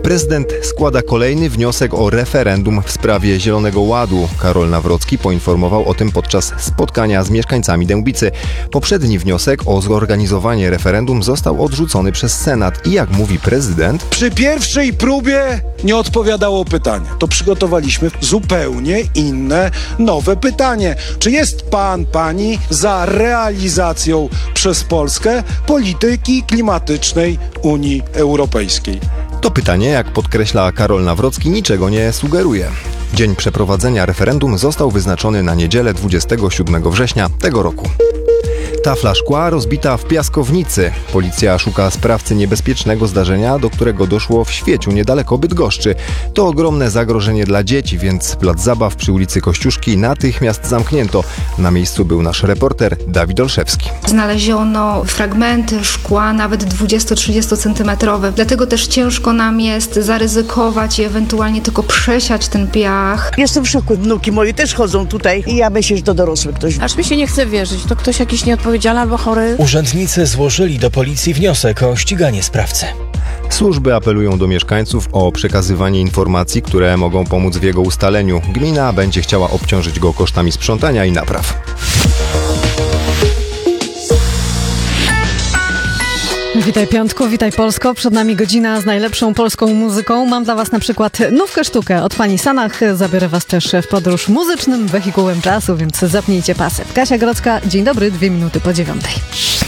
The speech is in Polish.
Prezydent składa kolejny wniosek o referendum w sprawie Zielonego Ładu. Karol Nawrocki poinformował o tym podczas spotkania z mieszkańcami Dębicy. Poprzedni wniosek o zorganizowanie referendum został odrzucony przez Senat i jak mówi prezydent, przy pierwszej próbie nie odpowiadało pytanie. To przygotowaliśmy zupełnie inne, nowe pytanie. Czy jest pani za realizacją przez Polskę polityki klimatycznej Unii Europejskiej? To pytanie, jak podkreśla Karol Nawrocki, niczego nie sugeruje. Dzień przeprowadzenia referendum został wyznaczony na niedzielę 27 września tego roku. Tafla szkła rozbita w piaskownicy. Policja szuka sprawcy niebezpiecznego zdarzenia, do którego doszło w Świeciu, niedaleko Bydgoszczy. To ogromne zagrożenie dla dzieci, więc plac zabaw przy ulicy Kościuszki natychmiast zamknięto. Na miejscu był nasz reporter Dawid Olszewski. Znaleziono fragmenty szkła nawet 20-30 centymetrowe. Dlatego też ciężko nam jest zaryzykować i ewentualnie tylko przesiać ten piach. Jestem w szoku. Wnuki moje też chodzą tutaj i ja myślę, że to dorosły ktoś. Aż mi się nie chce wierzyć. To ktoś jakiś nieodpowiedzialny albo chory. Urzędnicy złożyli do policji wniosek o ściganie sprawcy. Służby apelują do mieszkańców o przekazywanie informacji, które mogą pomóc w jego ustaleniu. Gmina będzie chciała obciążyć go kosztami sprzątania i napraw. Witaj Piątku, witaj Polsko. Przed nami godzina z najlepszą polską muzyką. Mam dla Was na przykład nówkę sztukę od pani Sanach. Zabiorę Was też w podróż muzycznym wehikułem czasu, więc zapnijcie pasy. Kasia Grodzka, dzień dobry, 2 minuty po 9.